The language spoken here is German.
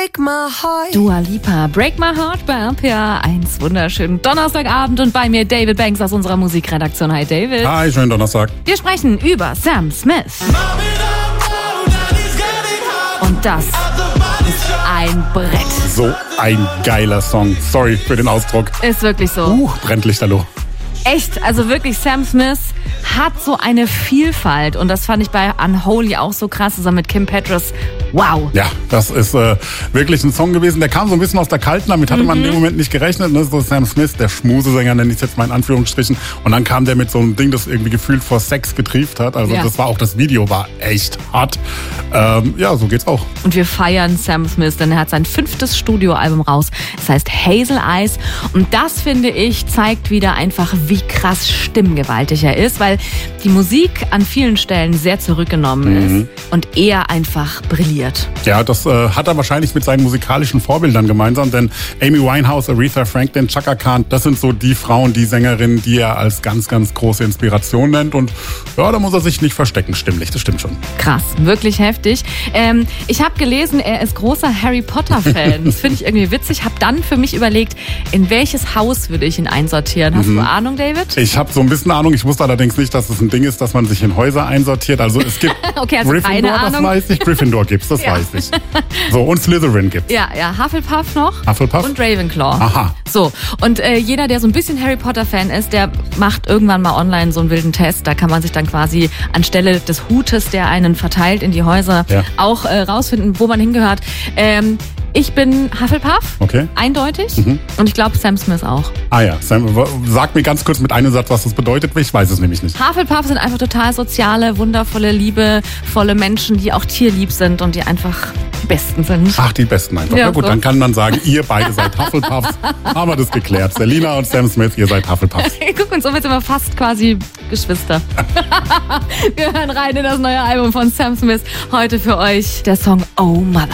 Break my heart. Dua Lipa, Break My Heart bei RPA 1. Wunderschönen Donnerstagabend und bei mir David Banks aus unserer Musikredaktion. Hi David. Hi, schönen Donnerstag. Wir sprechen über Sam Smith. Und das ist ein Brett. So ein geiler Song. Sorry für den Ausdruck. Ist wirklich so. Brennt Lichterloh. Echt, also wirklich, Sam Smith hat so eine Vielfalt und das fand ich bei Unholy auch so krass, zusammen mit Kim Petras. Wow. Ja, das ist wirklich ein Song gewesen, der kam so ein bisschen aus der Kalten, damit hatte man in dem Moment nicht gerechnet. Ne? So Sam Smith, der Schmusesänger, nenne ich es jetzt mal in Anführungsstrichen. Und dann kam der mit so einem Ding, das irgendwie gefühlt vor Sex getrieft hat. Also das war auch, das Video war echt hart. Ja, so geht's auch. Und wir feiern Sam Smith, denn er hat sein 5. Studioalbum raus. Es heißt Hazel Eyes. Und das, finde ich, zeigt wieder einfach, wie krass stimmgewaltig er ist, weil die Musik an vielen Stellen sehr zurückgenommen ist und er einfach brilliert. Ja, das hat er wahrscheinlich mit seinen musikalischen Vorbildern gemeinsam, denn Amy Winehouse, Aretha Franklin, Chaka Khan, das sind so die Frauen, die Sängerinnen, die er als ganz, ganz große Inspiration nennt. Und ja, da muss er sich nicht verstecken, stimmlich, das stimmt schon. Krass, wirklich heftig. Ich habe gelesen, er ist großer Harry Potter-Fan. Das finde ich irgendwie witzig. Habe dann für mich überlegt, in welches Haus würde ich ihn einsortieren. Hast du Ahnung, David? Ich habe so ein bisschen Ahnung. Ich wusste allerdings nicht, dass es ein Ding ist, dass man sich in Häuser einsortiert. Also es gibt okay, also Gryffindor, keine Ahnung. Das weiß ich. Gryffindor gibt's, das weiß ich. So, und Slytherin gibt's. Ja, Hufflepuff noch. Hufflepuff? Und Ravenclaw. Aha. So, und jeder, der so ein bisschen Harry Potter-Fan ist, der macht irgendwann mal online so einen wilden Test. Da kann man sich dann quasi anstelle des Hutes, der einen verteilt in die Häuser, auch rausfinden, wo man hingehört. Ich bin Hufflepuff, eindeutig. Und ich glaube, Sam Smith auch. Ah ja, Sam, sag mir ganz kurz mit einem Satz, was das bedeutet. Ich weiß es nämlich nicht. Hufflepuff sind einfach total soziale, wundervolle, liebevolle Menschen, die auch tierlieb sind und die einfach die Besten sind. Ach, die Besten einfach. Ja, gut, so. Dann kann man sagen, ihr beide seid Hufflepuffs. Haben wir das geklärt. Selina und Sam Smith, ihr seid Hufflepuffs. Guck uns um, jetzt sind wir fast quasi Geschwister. Wir hören rein in das neue Album von Sam Smith. Heute für euch der Song Oh Mother.